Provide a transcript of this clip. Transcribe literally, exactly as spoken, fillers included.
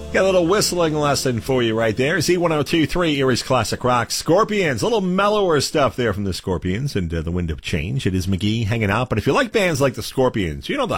Got a little whistling lesson for you right there. Z one oh two point three, Erie's Classic Rock. Scorpions, a little mellower stuff there from the Scorpions and uh, the Wind of Change. It is McGee hanging out. But if you like bands like the Scorpions, you know the